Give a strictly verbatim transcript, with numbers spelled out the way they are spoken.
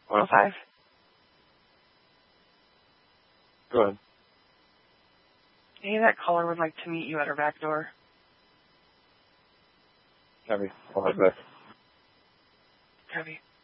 one oh five. Go ahead. Hey, that caller would like to meet you at her back door. Copy. I'll head back. Copy.